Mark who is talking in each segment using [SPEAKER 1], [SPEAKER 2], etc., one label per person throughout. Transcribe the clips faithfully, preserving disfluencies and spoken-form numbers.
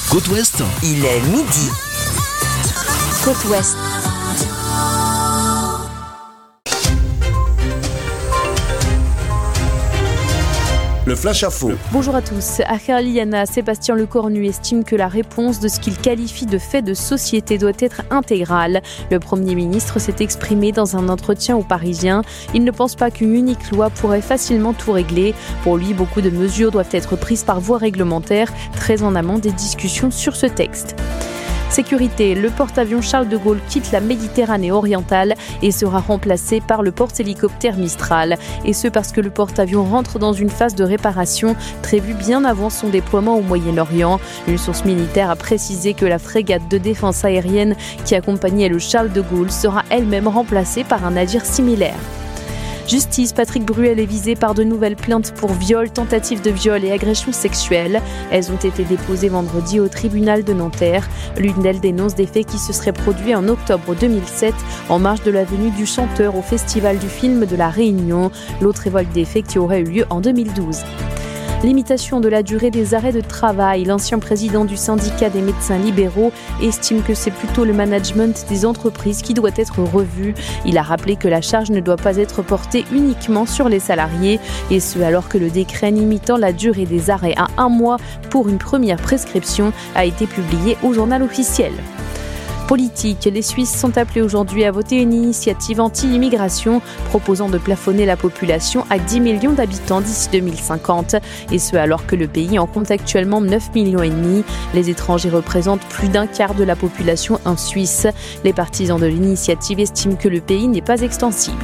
[SPEAKER 1] Côte Ouest,
[SPEAKER 2] il est midi. Côte Ouest.
[SPEAKER 1] le flash info.
[SPEAKER 3] Bonjour à tous. Akhar Liana, Sébastien Lecornu estime que la réponse de ce qu'il qualifie de fait de société doit être intégrale. Le Premier ministre s'est exprimé dans un entretien aux Parisiens. Il ne pense pas qu'une unique loi pourrait facilement tout régler. Pour lui, beaucoup de mesures doivent être prises par voie réglementaire, très en amont des discussions sur ce texte. Sécurité, le porte-avions Charles de Gaulle quitte la Méditerranée orientale et sera remplacé par le porte-hélicoptère Mistral. Et ce parce que le porte-avions rentre dans une phase de réparation prévue bien avant son déploiement au Moyen-Orient. Une source militaire a précisé que la frégate de défense aérienne qui accompagnait le Charles de Gaulle sera elle-même remplacée par un navire similaire. Justice, Patrick Bruel est visé par de nouvelles plaintes pour viol, tentative de viol et agression sexuelle. Elles ont été déposées vendredi au tribunal de Nanterre. L'une d'elles dénonce des faits qui se seraient produits en octobre deux mille sept en marge de la venue du chanteur au Festival du film de La Réunion. L'autre évoque des faits qui auraient eu lieu en deux mille douze. Limitation de la durée des arrêts de travail. L'ancien président du syndicat des médecins libéraux estime que c'est plutôt le management des entreprises qui doit être revu. Il a rappelé que la charge ne doit pas être portée uniquement sur les salariés, et ce alors que le décret limitant la durée des arrêts à un mois pour une première prescription a été publié au journal officiel. Politique, les Suisses sont appelés aujourd'hui à voter une initiative anti-immigration proposant de plafonner la population à dix millions d'habitants d'ici deux mille cinquante. Et ce alors que le pays en compte actuellement neuf millions et demi. Les étrangers représentent plus d'un quart de la population en Suisse. Les partisans de l'initiative estiment que le pays n'est pas extensible.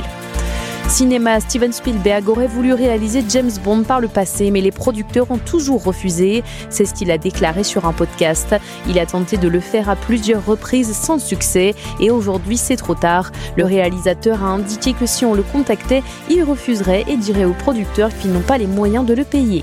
[SPEAKER 3] Cinéma, Steven Spielberg aurait voulu réaliser James Bond par le passé, mais les producteurs ont toujours refusé. C'est ce qu'il a déclaré sur un podcast. Il a tenté de le faire à plusieurs reprises sans succès, et aujourd'hui c'est trop tard. Le réalisateur a indiqué que si on le contactait, il refuserait et dirait aux producteurs qu'ils n'ont pas les moyens de le payer.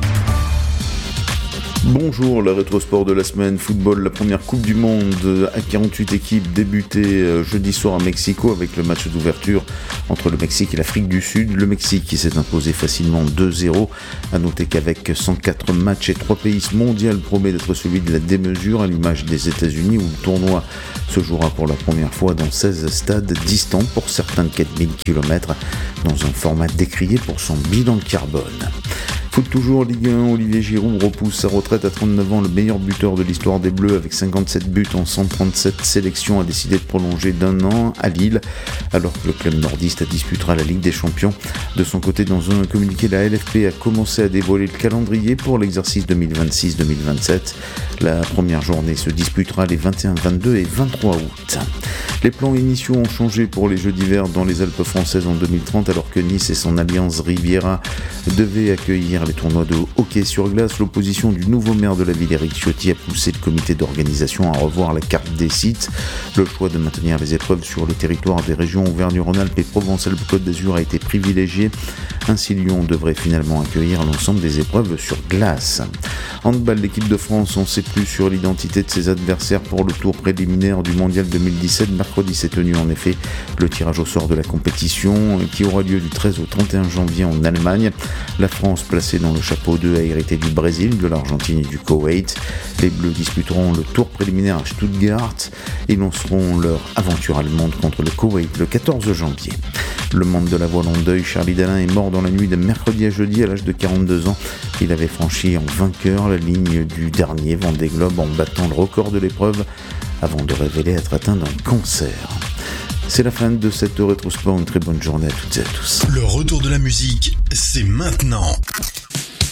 [SPEAKER 4] Bonjour, le rétrosport de la semaine football, la première Coupe du Monde à quarante-huit équipes débutée jeudi soir à Mexico avec le match d'ouverture entre le Mexique et l'Afrique du Sud. Le Mexique qui s'est imposé facilement deux zéro. À noter qu'avec cent quatre matchs et trois pays, ce mondial promet d'être celui de la démesure à l'image des États-Unis où le tournoi se jouera pour la première fois dans seize stades distants pour certains de quatre mille kilomètres dans un format décrié pour son bilan carbone. Foot toujours, Ligue un, Olivier Giroud repousse sa retraite à trente-neuf ans. Le meilleur buteur de l'histoire des Bleus avec cinquante-sept buts en cent trente-sept sélections a décidé de prolonger d'un an à Lille alors que le club nordiste disputera la Ligue des Champions. De son côté, dans un communiqué, la L F P a commencé à dévoiler le calendrier pour l'exercice deux mille vingt-six deux mille vingt-sept. La première journée se disputera les vingt et un, vingt-deux et vingt-trois août. Les plans initiaux ont changé pour les Jeux d'hiver dans les Alpes françaises en deux mille trente alors que Nice et son alliance Riviera devaient accueillir les tournois de hockey sur glace. L'opposition du nouveau maire de la ville, Éric Ciotti, a poussé le comité d'organisation à revoir la carte des sites. Le choix de maintenir les épreuves sur le territoire des régions Auvergne-Rhône-Alpes et Provence-Alpes-Côte d'Azur a été privilégié. Ainsi, Lyon devrait finalement accueillir l'ensemble des épreuves sur glace. Handball, l'équipe de France, on ne sait plus sur l'identité de ses adversaires pour le tour préliminaire du mondial deux mille dix-sept. Mercredi s'est tenu en effet le tirage au sort de la compétition qui aura lieu du treize au trente et un janvier en Allemagne. La France, placée dans le chapeau deux, a hérité du Brésil, de l'Argentine et du Koweït. Les Bleus disputeront le tour préliminaire à Stuttgart et lanceront leur aventure allemande contre le Koweït le quatorze janvier. Le monde de la voile en deuil, Charlie Dalin est mort dans la nuit de mercredi à jeudi à l'âge de quarante-deux ans. Il avait franchi en vainqueur la ligne du dernier Vendée Globe en battant le record de l'épreuve avant de révéler être atteint d'un cancer. C'est la fin de cette rétrosport, une très bonne journée à toutes et à tous.
[SPEAKER 1] Le retour de la musique, c'est maintenant.